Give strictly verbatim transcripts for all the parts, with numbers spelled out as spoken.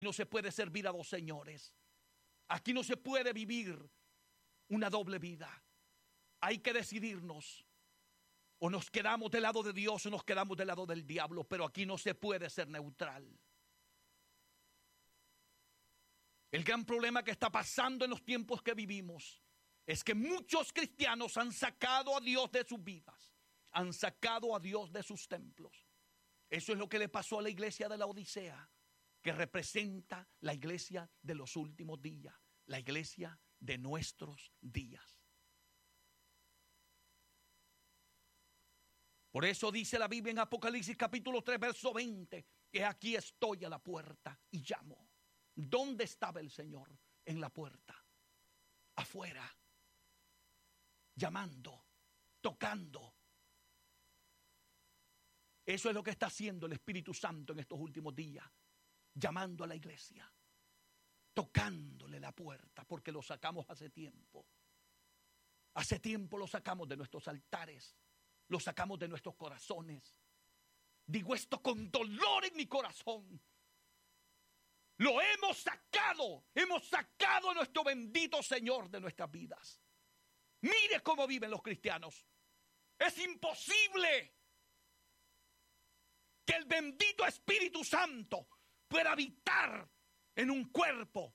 No se puede servir a dos señores. Aquí no se puede vivir una doble vida. Hay que decidirnos. O nos quedamos del lado de Dios o nos quedamos del lado del diablo. Pero aquí no se puede ser neutral. El gran problema que está pasando en los tiempos que vivimos es que muchos cristianos han sacado a Dios de sus vidas. Han sacado a Dios de sus templos. Eso es lo que le pasó a la iglesia de la Odisea, que representa la iglesia de los últimos días, la iglesia de nuestros días. Por eso dice la Biblia en Apocalipsis capítulo tres, verso veinte, que aquí estoy a la puerta y llamo. ¿Dónde estaba el Señor? En la puerta, afuera, llamando, tocando. Eso es lo que está haciendo el Espíritu Santo en estos últimos días, llamando a la iglesia, tocándole la puerta, porque lo sacamos hace tiempo. Hace tiempo lo sacamos de nuestros altares, lo sacamos de nuestros corazones. Digo esto con dolor en mi corazón. Lo hemos sacado, hemos sacado a nuestro bendito Señor de nuestras vidas. Mire cómo viven los cristianos. Es imposible que el bendito Espíritu Santo pueda habitar en un cuerpo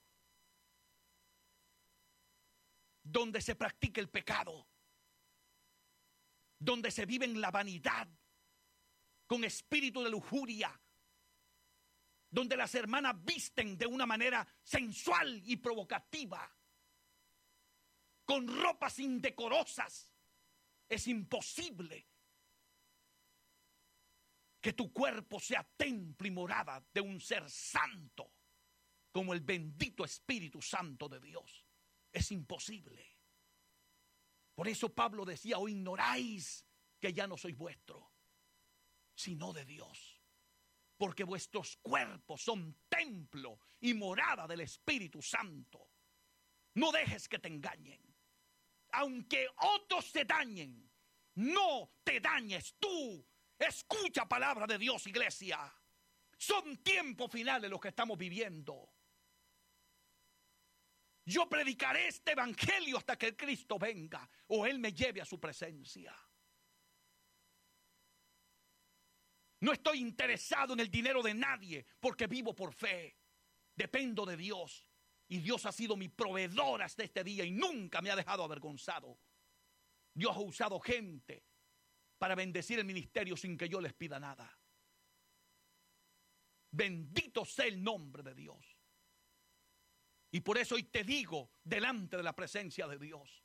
donde se practica el pecado, donde se vive en la vanidad, con espíritu de lujuria, donde las hermanas visten de una manera sensual y provocativa, con ropas indecorosas. Es imposible que tu cuerpo sea templo y morada de un ser santo como el bendito Espíritu Santo de Dios. Es imposible. Por eso Pablo decía: o ignoráis que ya no sois vuestro, sino de Dios, porque vuestros cuerpos son templo y morada del Espíritu Santo. No dejes que te engañen. Aunque otros te dañen, no te dañes tú. Escucha palabra de Dios, iglesia. Son tiempos finales los que estamos viviendo. Yo predicaré este evangelio hasta que el Cristo venga o Él me lleve a su presencia. No estoy interesado en el dinero de nadie porque vivo por fe. Dependo de Dios y Dios ha sido mi proveedor hasta este día y nunca me ha dejado avergonzado. Dios ha usado gente para bendecir el ministerio sin que yo les pida nada. Bendito sea el nombre de Dios. Y por eso hoy te digo delante de la presencia de Dios.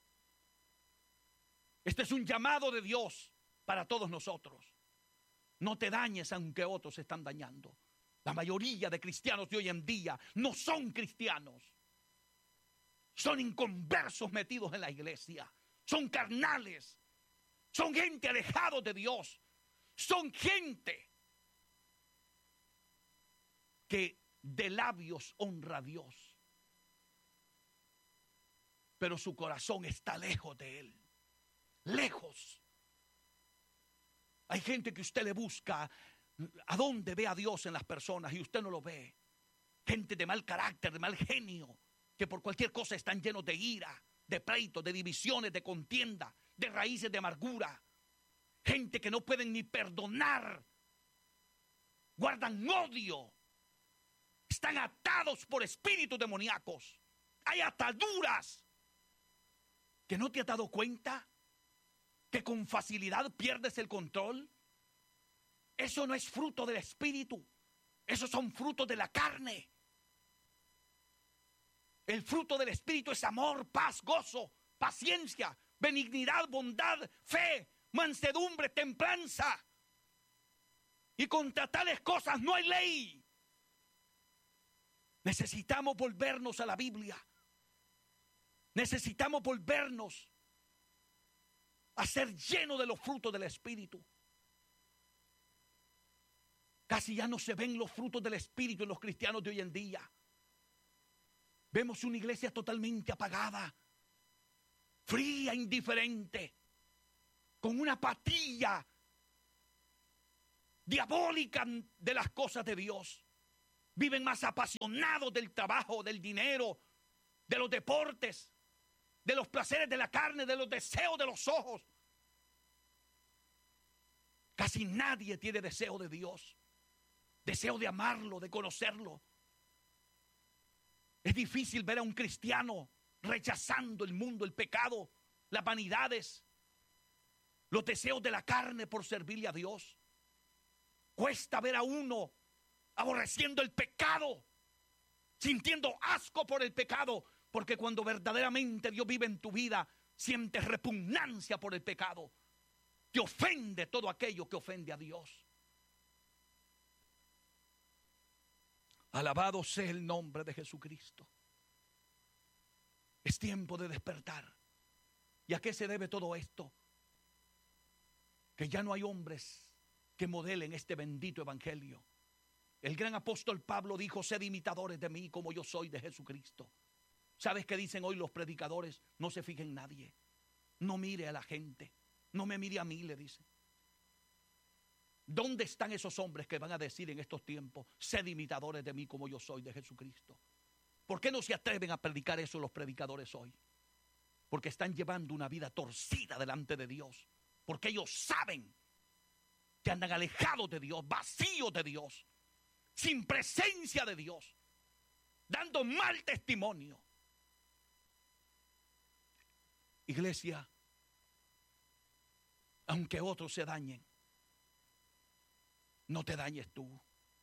Este es un llamado de Dios para todos nosotros. No te dañes aunque otros se están dañando. La mayoría de cristianos de hoy en día no son cristianos. Son inconversos metidos en la iglesia. Son carnales. Son gente alejada de Dios. Son gente que de labios honra a Dios, pero su corazón está lejos de Él. Lejos. Hay gente que usted le busca a dónde ve a Dios en las personas y usted no lo ve. Gente de mal carácter, de mal genio, que por cualquier cosa están llenos de ira, de pleitos, de divisiones, de contienda, de raíces de amargura. Gente que no pueden ni perdonar. Guardan odio. Están atados por espíritus demoníacos. Hay ataduras. ¿Que no te has dado cuenta que con facilidad pierdes el control? Eso no es fruto del espíritu. Esos son frutos de la carne. El fruto del espíritu es amor, paz, gozo, paciencia, benignidad, bondad, fe, mansedumbre, templanza. Y contra tales cosas no hay ley. Necesitamos volvernos a la Biblia. Necesitamos volvernos a ser llenos de los frutos del Espíritu. Casi ya no se ven los frutos del Espíritu en los cristianos de hoy en día. Vemos una iglesia totalmente apagada, fría, indiferente, con una apatía diabólica de las cosas de Dios. Viven más apasionados del trabajo, del dinero, de los deportes, de los placeres de la carne, de los deseos de los ojos. Casi nadie tiene deseo de Dios, deseo de amarlo, de conocerlo. Es difícil ver a un cristiano rechazando el mundo, el pecado, las vanidades, los deseos de la carne por servirle a Dios. Cuesta ver a uno aborreciendo el pecado, sintiendo asco por el pecado, porque cuando verdaderamente Dios vive en tu vida, sientes repugnancia por el pecado. Te ofende todo aquello que ofende a Dios. Alabado sea el nombre de Jesucristo. Es tiempo de despertar. ¿Y a qué se debe todo esto? Que ya no hay hombres que modelen este bendito evangelio. El gran apóstol Pablo dijo: sed imitadores de mí como yo soy de Jesucristo. ¿Sabes qué dicen hoy los predicadores? No se fije en nadie, no mire a la gente, no me mire a mí, le dice. ¿Dónde están esos hombres que van a decir en estos tiempos: sed imitadores de mí como yo soy de Jesucristo? ¿Por qué no se atreven a predicar eso los predicadores hoy? Porque están llevando una vida torcida delante de Dios, porque ellos saben que andan alejados de Dios, vacíos de Dios, sin presencia de Dios, dando mal testimonio. Iglesia, aunque otros se dañen, no te dañes tú.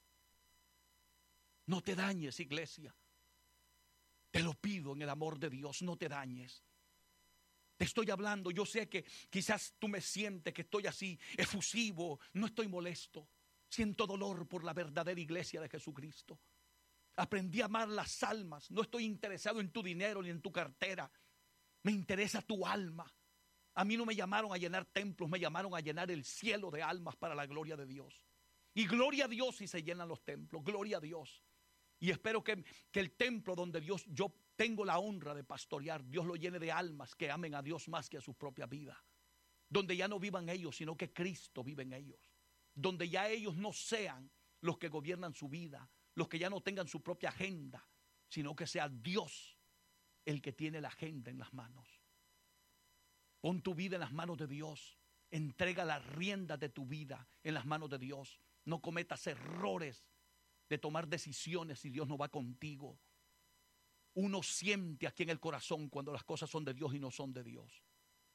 No te dañes, iglesia. Te lo pido en el amor de Dios, no te dañes. Te estoy hablando, yo sé que quizás tú me sientes que estoy así, efusivo, no estoy molesto. Siento dolor por la verdadera iglesia de Jesucristo. Aprendí a amar las almas. No estoy interesado en tu dinero ni en tu cartera. Me interesa tu alma. A mí no me llamaron a llenar templos, me llamaron a llenar el cielo de almas para la gloria de Dios. Y gloria a Dios si se llenan los templos, gloria a Dios. Y espero que, que el templo donde Dios, yo tengo la honra de pastorear, Dios lo llene de almas que amen a Dios más que a su propia vida. Donde ya no vivan ellos, sino que Cristo vive en ellos. Donde ya ellos no sean los que gobiernan su vida, los que ya no tengan su propia agenda, sino que sea Dios el que tiene la agenda en las manos. Pon tu vida en las manos de Dios. Entrega las riendas de tu vida en las manos de Dios. No cometas errores de tomar decisiones si Dios no va contigo. Uno siente aquí en el corazón cuando las cosas son de Dios y no son de Dios.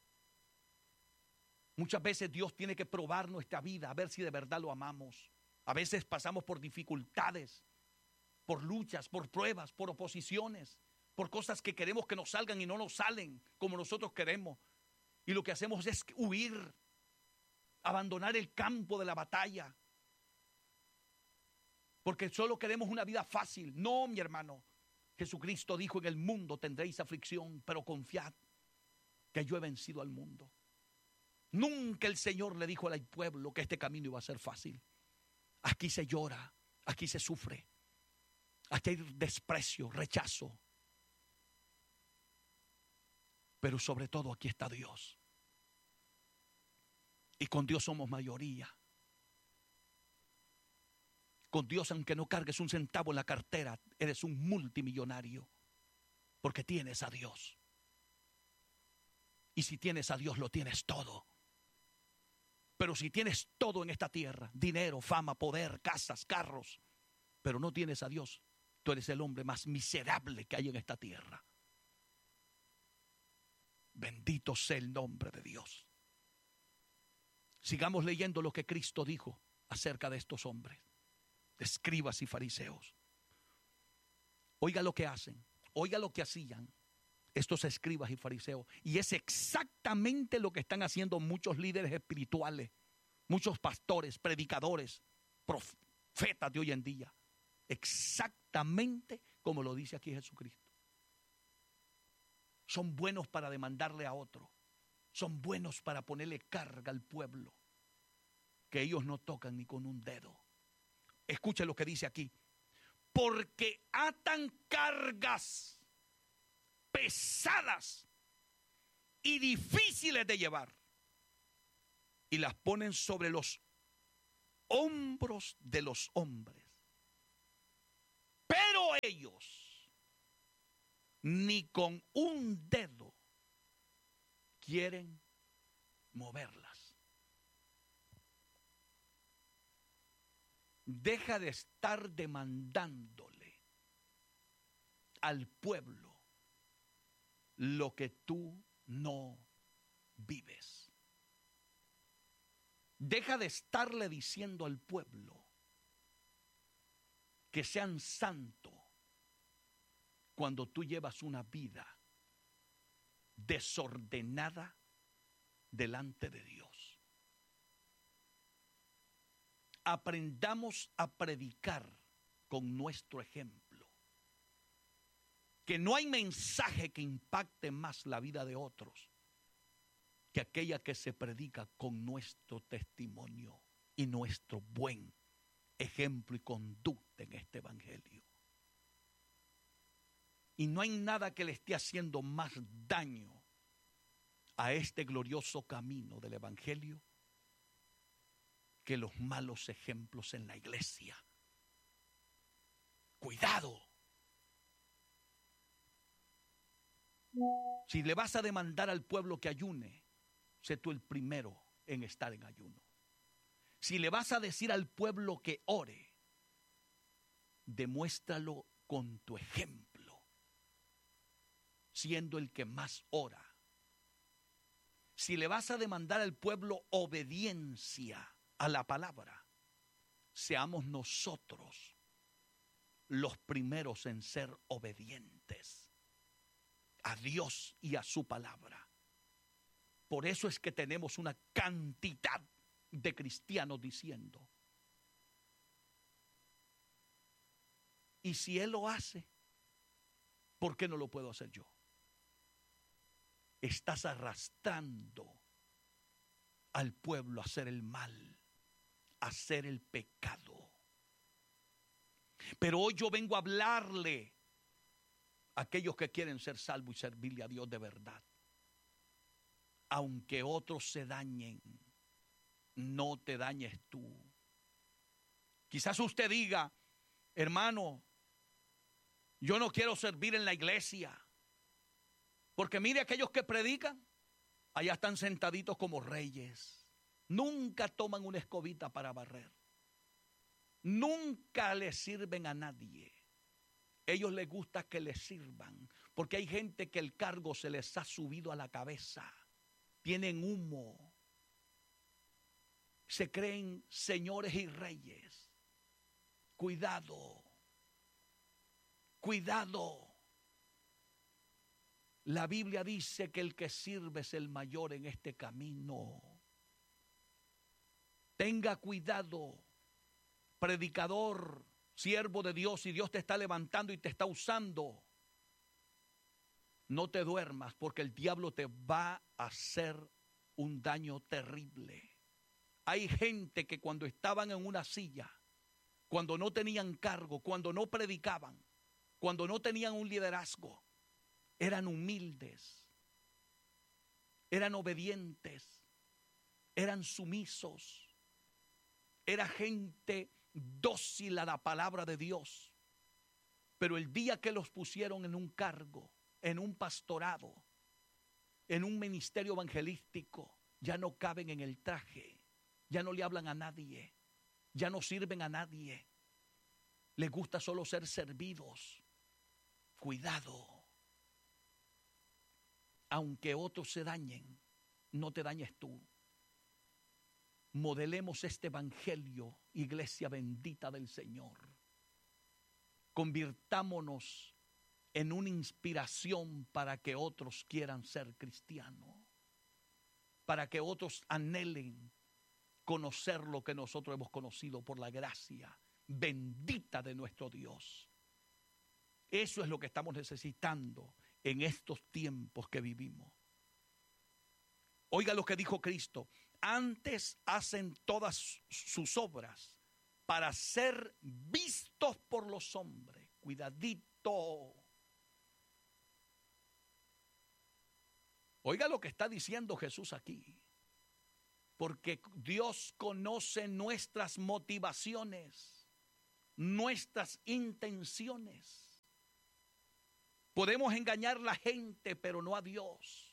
Muchas veces Dios tiene que probar nuestra vida a ver si de verdad lo amamos. A veces pasamos por dificultades, por luchas, por pruebas, por oposiciones, por cosas que queremos que nos salgan y no nos salen como nosotros queremos. Y lo que hacemos es huir, abandonar el campo de la batalla, porque solo queremos una vida fácil. No, mi hermano. Jesucristo dijo: en el mundo tendréis aflicción, pero confiad que yo he vencido al mundo. Nunca el Señor le dijo al pueblo que este camino iba a ser fácil. Aquí se llora, aquí se sufre, aquí hay desprecio, rechazo. Pero sobre todo aquí está Dios. Y con Dios somos mayoría. Con Dios, aunque no cargues un centavo en la cartera, eres un multimillonario, porque tienes a Dios. Y si tienes a Dios, lo tienes todo. Pero si tienes todo en esta tierra, dinero, fama, poder, casas, carros, pero no tienes a Dios, tú eres el hombre más miserable que hay en esta tierra. Bendito sea el nombre de Dios. Sigamos leyendo lo que Cristo dijo acerca de estos hombres, escribas y fariseos. Oiga lo que hacen, oiga lo que hacían estos escribas y fariseos. Y es exactamente lo que están haciendo muchos líderes espirituales, muchos pastores, predicadores, profetas de hoy en día. Exactamente como lo dice aquí Jesucristo. Son buenos para demandarle a otro. Son buenos para ponerle carga al pueblo, que ellos no tocan ni con un dedo. Escuche lo que dice aquí. Porque atan cargas pesadas y difíciles de llevar y las ponen sobre los hombros de los hombres, ellos, ni con un dedo quieren moverlas. Deja de estar demandándole al pueblo lo que tú no vives. Deja de estarle diciendo al pueblo que sean santos cuando tú llevas una vida desordenada delante de Dios. Aprendamos a predicar con nuestro ejemplo. Que no hay mensaje que impacte más la vida de otros que aquella que se predica con nuestro testimonio y nuestro buen ejemplo y conducta en este evangelio. Y no hay nada que le esté haciendo más daño a este glorioso camino del evangelio que los malos ejemplos en la iglesia. Cuidado. Si le vas a demandar al pueblo que ayune, sé tú el primero en estar en ayuno. Si le vas a decir al pueblo que ore, demuéstralo con tu ejemplo, siendo el que más ora. Si le vas a demandar al pueblo obediencia a la palabra, seamos nosotros los primeros en ser obedientes a Dios y a su palabra. Por eso es que tenemos una cantidad de cristianos diciendo, y si Él lo hace, ¿por qué no lo puedo hacer yo? Estás arrastrando al pueblo a hacer el mal, a hacer el pecado. Pero hoy yo vengo a hablarle a aquellos que quieren ser salvos y servirle a Dios de verdad. Aunque otros se dañen, no te dañes tú. Quizás usted diga, hermano, yo no quiero servir en la iglesia. Porque mire, aquellos que predican, allá están sentaditos como reyes. Nunca toman una escobita para barrer. Nunca le sirven a nadie. Ellos les gusta que les sirvan, porque hay gente que el cargo se les ha subido a la cabeza. Tienen humo. Se creen señores y reyes. Cuidado. Cuidado. La Biblia dice que el que sirve es el mayor en este camino. Tenga cuidado, predicador, siervo de Dios, si Dios te está levantando y te está usando. No te duermas, porque el diablo te va a hacer un daño terrible. Hay gente que cuando estaban en una silla, cuando no tenían cargo, cuando no predicaban, cuando no tenían un liderazgo, eran humildes, eran obedientes, eran sumisos, era gente dócil a la palabra de Dios. Pero el día que los pusieron en un cargo, en un pastorado, en un ministerio evangelístico, ya no caben en el traje, ya no le hablan a nadie, ya no sirven a nadie, les gusta solo ser servidos. Cuidado. Aunque otros se dañen, no te dañes tú. Modelemos este evangelio, iglesia bendita del Señor. Convirtámonos en una inspiración para que otros quieran ser cristianos, para que otros anhelen conocer lo que nosotros hemos conocido por la gracia bendita de nuestro Dios. Eso es lo que estamos necesitando en estos tiempos que vivimos. Oiga lo que dijo Cristo: antes hacen todas sus obras para ser vistos por los hombres. Cuidadito. Oiga lo que está diciendo Jesús aquí. Porque Dios conoce nuestras motivaciones. nuestras intenciones. Podemos engañar a la gente, pero no a Dios.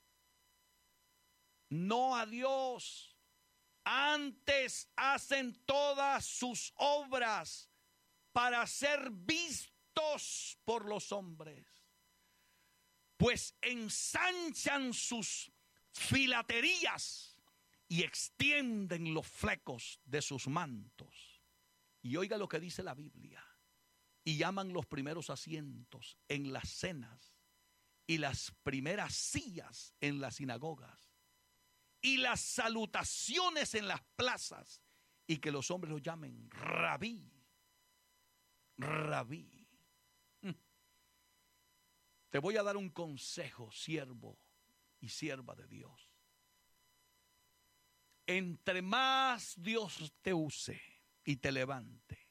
No a Dios. Antes hacen todas sus obras para ser vistos por los hombres, pues ensanchan sus filaterías y extienden los flecos de sus mantos. Y oiga lo que dice la Biblia. Y llaman los primeros asientos en las cenas y las primeras sillas en las sinagogas y las salutaciones en las plazas, y que los hombres lo llamen rabí, rabí. Te voy a dar un consejo, siervo y sierva de Dios. Entre más Dios te use y te levante,